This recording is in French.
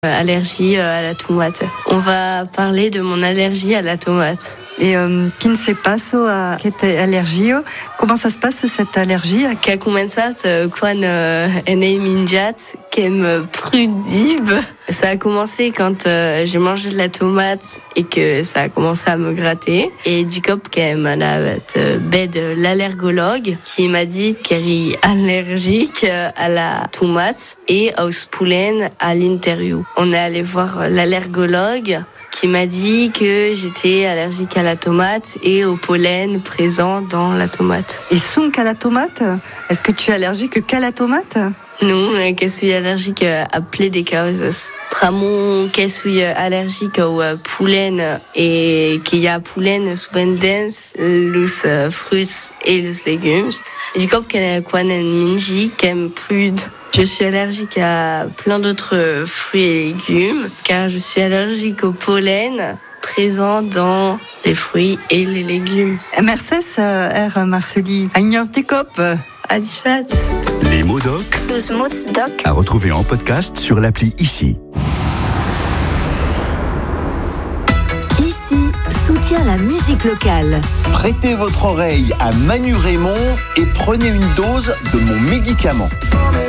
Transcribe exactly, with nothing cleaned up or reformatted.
Allergie à la tomate. On va parler de mon allergie à la tomate. Et euh, qui ne sait pas so a quelle allergie? Comment ça se passe cette allergie? Qu'a commençat quand euh, ene minjat kem prudib. Ça a commencé quand euh, j'ai mangé de la tomate et que ça a commencé à me gratter. Et du coup, qu'elle m'a bête l'allergologue qui m'a dit qu'elle est allergique à la tomate et au pollen à l'interview. On est allé voir l'allergologue qui m'a dit que j'étais allergique à la tomate et au pollen présent dans la tomate. Et sont qu'à la tomate? Est-ce que tu es allergique qu'à la tomate? Non, que je suis allergique à plein de causes. Pramon, que je suis allergique au pollen et qu'il y a pollen souvent dense, les fruits et les légumes. Du coup, quand on minji, qu'aime prude. Je suis allergique à plein d'autres fruits et légumes, car je suis allergique au pollen présent dans les fruits et les légumes. Merci, R. Marceli. Agnortekop. Adifat. Les mots doc. Les mots doc. À retrouver en podcast sur l'appli Ici. Ici soutient la musique locale. Prêtez votre oreille à Manu Raymond et prenez une dose de mon médicament.